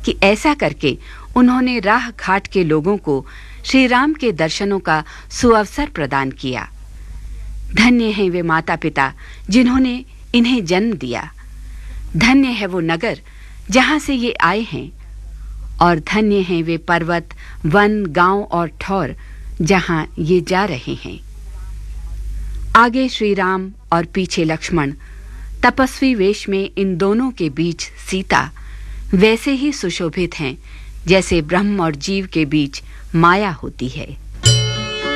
कि ऐसा करके उन्होंने राह घाट के लोगों को श्री राम के दर्शनों का सुअवसर प्रदान किया। धन्य हैं वे माता पिता जिन्होंने इन्हें जन्म दिया। धन्य है वो नगर जहां से ये आए हैं, और धन्य हैं वे पर्वत, वन, गांव और ठौर जहां ये जा रहे हैं। आगे श्री राम और पीछे लक्ष्मण, तपस्वी वेश में इन दोनों के बीच सीता वैसे ही सुशोभित हैं जैसे ब्रह्म और जीव के बीच माया होती है।